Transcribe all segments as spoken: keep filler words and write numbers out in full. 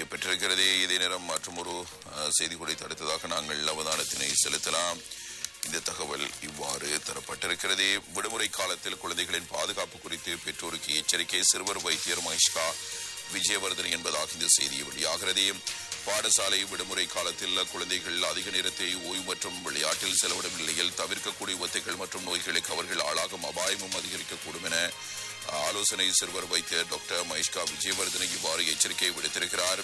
பெற்றிருக்கிறது. இதே நேரம் மற்றும் ஒரு செய்தி குறித்து அடுத்ததாக நாங்கள் அவதானத்தினை செலுத்தலாம். இந்த தகவல் இவ்வாறு தரப்பட்டிருக்கிறது. விடுமுறை காலத்தில் குழந்தைகளின் பாதுகாப்பு குறித்து பெற்றோருக்கு எச்சரிக்கை. சிறுவர் வைத்தியர் மஹிஷ்கா விஜயவர்தன் என்பதாக இந்த செய்தி வெளியாகிறது. பாடசாலை விடுமுறை காலத்தில் குழந்தைகள் அதிக நேரத்தை ஓய்வு மற்றும் விளையாட்டில் செலவிடும் நிலையில் தவிர்க்கக்கூடிய ஒத்தைகள் மற்றும் நோய்களுக்கு அவர்கள் ஆளாகும் அபாயமும் அதிகரிக்கக்கூடும் என ஆலோசனை சிறுவர் வைத்தியர் டாக்டர் மஹிஷ்கா விஜயவர்தனை இவ்வாறு எச்சரிக்கை விடுத்திருக்கிறார்.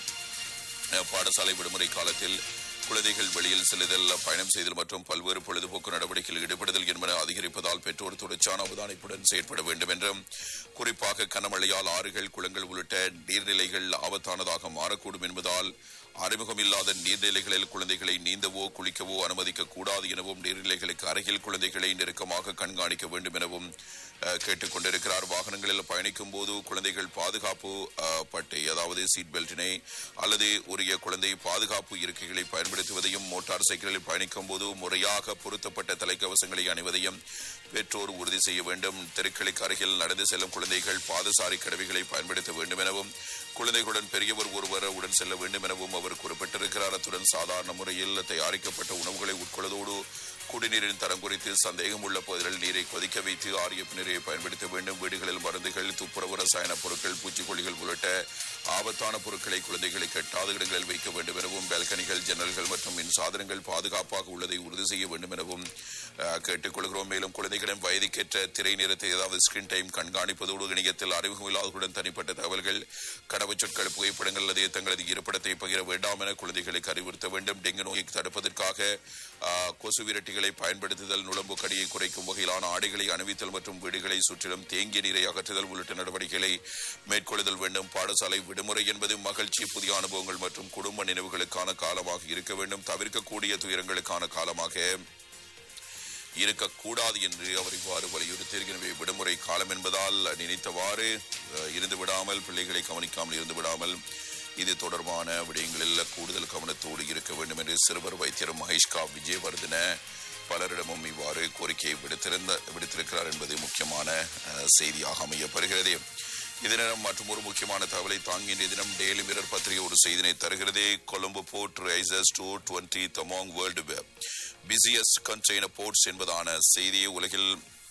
பாடசாலை விடுமுறை காலத்தில் குழந்தைகள் வெளியில் செல்லுதல், பயணம் செய்தல் மற்றும் பல்வேறு பொழுதுபோக்கு நடவடிக்கையில் ஈடுபடுதல் என்பன அதிகரிப்பதால் பெற்றோர் தொடர்ச்சியான அவதானிப்புடன் செயற்பட வேண்டும் என்றும், குறிப்பாக கனமழையால் ஆறுகள், குளங்கள் உள்ளிட்ட நீர்நிலைகள் ஆபத்தானதாக மாறக்கூடும் என்பதால் அறிமுகம் இல்லாத நீர்நிலைகளில் குழந்தைகளை நீந்தவோ குளிக்கவோ அனுமதிக்க கூடாது எனவும், நீர்நிலைகளுக்கு அருகில் குழந்தைகளை நெருக்கமாக கண்காணிக்க வேண்டும் எனவும் கேட்டுக் கொண்டிருக்கிறார். வாகனங்களில் பயணிக்கும் போது குழந்தைகள் பாதுகாப்பு பட்டை, அதாவது சீட் பெல்ட்டினை அல்லது உரிய குழந்தை பாதுகாப்பு இருக்கைகளை பயன்படுத்துவதையும், மோட்டார் சைக்கிளில் பயணிக்கும் போது முறையாக பொருத்தப்பட்ட தலைக்கவசங்களை அணிவதையும் பெற்றோர் உறுதி செய்ய வேண்டும். தெருக்களுக்கு அருகில் நடந்து செல்லும் குழந்தைகள் பாதசாரி கடவைகளை பயன்படுத்த வேண்டும் எனவும், குழந்தைகளுடன் பெரியவர் ஒருவர் உடன் செல்ல வேண்டும் எனவும் அவர் குறிப்பிட்டிருக்கிறார். அத்துடன் சாதாரண முறையில் தயாரிக்கப்பட்ட உணவுகளை உட்கொள்வதோடு குடிநீரின் தரம் குறித்து சந்தேகம் உள்ள பகுதிகளில் நீரை கொதிக்க வைத்து ஆரிய நீரை பயன்படுத்த வேண்டும். வீடுகளில் மருந்துகள், துப்புரவு ரசாயன பொருட்கள், பூச்சிக்கொல்லிகள் உள்ளிட்ட ஆபத்தான பொருட்களை குழந்தைகளுக்கு எட்டாத இடங்களில் வைக்க வேண்டும் எனவும், பால்கனிகள், ஜன்னல்கள் மற்றும் மின் சாதனங்கள் பாதுகாப்பாக உள்ளதை உறுதி செய்ய வேண்டும் எனவும் கேட்டுக் கொள்கிறோம். மேலும் குழந்தைகளின் வயதுக்கேற்ற திரை நேரத்தை, அதாவது ஸ்கிரீன் டைம் கண்காணிப்பதோடு இணையத்தில் அறிமுகம் இல்லாதவுடன் தனிப்பட்ட தகவல்கள், கடவுச்சொற்கள், புகைப்படங்கள் அல்லது தங்களது இருப்பிடத்தை பகிர வேண்டாம் என குழந்தைகளுக்கு அறிவுறுத்த வேண்டும். டெங்கு நோயை தடுப்பதற்காக கொசு விரட்டிகளை பயன்படுத்துதல், நுளம்பு கடியை குறைக்கும் வகையிலான ஆடைகளை அணிவித்தல் மற்றும் வீடுகளை சுற்றிலும் தேங்கிய நீரை அகற்றுதல் உள்ளிட்ட நடவடிக்கைகளை மேற்கொள்ளுதல் வேண்டும். பாடசாலை விடுமுறை என்பது மகிழ்ச்சி, புதிய அனுபவங்கள் மற்றும் குடும்ப நினைவுகளுக்கான காலமாக இருக்க வேண்டும், தவிர்க்கக்கூடிய துயரங்களுக்கான காலமாக இருக்கக்கூடாது என்று அவர் இவ்வாறு வலியுறுத்தி, எனவே விடுமுறை காலம் என்பதால் நினைத்தவாறு இருந்து விடாமல், பிள்ளைகளை கவனிக்காமல் இருந்து விடாமல் இது தொடர்பான விடயங்களில் கூடுதல் கவனத்தோடு இருக்க வேண்டும் என்று சிறுவர் வைத்தியர் மஹிஷ்கா விஜயவர்தன பலரிடமும் இவ்வாறு கோரிக்கையை விடுத்திருந்த விடுத்திருக்கிறார் என்பது முக்கியமான செய்தியாக அமையப்படுகிறது. இதனிடம் மற்றும் ஒரு முக்கியமான தகவலை தாங்கிய தினம் டெய்லி மிரர் பத்திரிகை ஒரு செய்தினை தருகிறது. Colombo board rises to twenty among world பிசியஸ்ட் container ports என்பதான செய்தியை உலகில்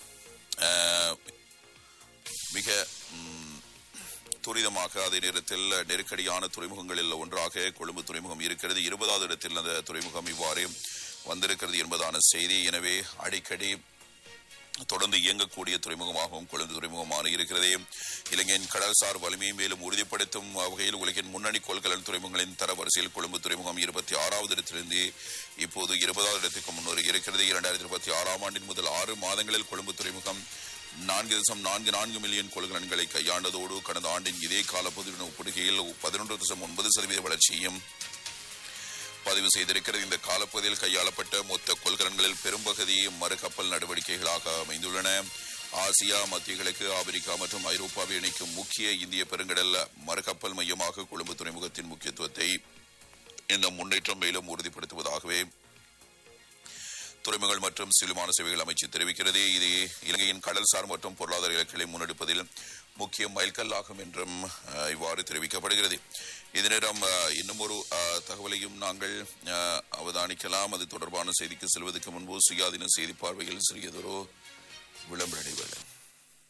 மிக துரிதமாக அதே நேரத்தில் நெருக்கடியான துறைமுகங்களில் ஒன்றாக கொழும்பு துறைமுகம் இருக்கிறது. இருபதாவது இடத்தில் அந்த துறைமுகம் இவ்வாறு வந்திருக்கிறது என்பதான செய்தி. எனவே அடிக்கடி தொடர்ந்து இயங்கக்கூடிய துறைமுகமாகவும் கொழும்பு துறைமுகமாக இருக்கிறது. இலங்கையின் கடல்சார் வலிமையை மேலும் உறுதிப்படுத்தும் வகையில் உலகின் முன்னணி கொள்கலன் துறைமுகங்களின் தரவரிசையில் கொழும்பு துறைமுகம் இருபத்தி ஆறாவது இடத்திலிருந்து இப்போது இருபதாவது இடத்துக்கு முன்னேறி இருக்கிறது. இரண்டாயிரத்தி இருபத்தி ஆறாம் ஆண்டின் முதல் ஆறு மாதங்களில் கொழும்பு துறைமுகம் நான்கு தசம் நான்கு நான்கு மில்லியன் கொள்கலன்களை கையாண்டதோடு கடந்த ஆண்டின் இதே காலப்பகுதியுடன் ஒப்பிடுகையில் பதினொன்று தசம் ஒன்பது சதவீத வளர்ச்சியையும் பதிவு செய்திருக்கிறது. இந்த காலப்பகுதியில் கையாளப்பட்ட மொத்த கொள்கலன்களில் பெரும்பகுதி மறுகப்பல் நடவடிக்கைகளாக அமைந்துள்ளன. ஆசியா, மத்திய கிழக்கு, ஆப்பிரிக்கா மற்றும் ஐரோப்பாவை இணைக்கும் முக்கிய இந்திய பெருங்கடல் மறுகப்பல் மையமாக கொழும்பு துறைமுகத்தின் முக்கியத்துவத்தை இந்த முன்னேற்றம் மேலும் உறுதிப்படுத்துவதாகவே துறைமுகங்கள் மற்றும் சிவிமான சேவைகள் அமைச்சு தெரிவிக்கிறது. இது இலங்கையின் கடல்சார் மற்றும் பொருளாதார இலக்குகளை முன்னெடுப்பதில் முக்கிய மைல்கல்லாகும் என்றும் இவ்வாறு தெரிவிக்கப்படுகிறது. இதே நேரம் இன்னும் ஒரு தகவலையும் நாங்கள் அவதானிக்கலாம். அது தொடர்பான செய்திக்கு செல்வதற்கு முன்பு சுயாதீன செய்தி பார்வையில் சிறியதொரு விளம்பர இடைவேளை.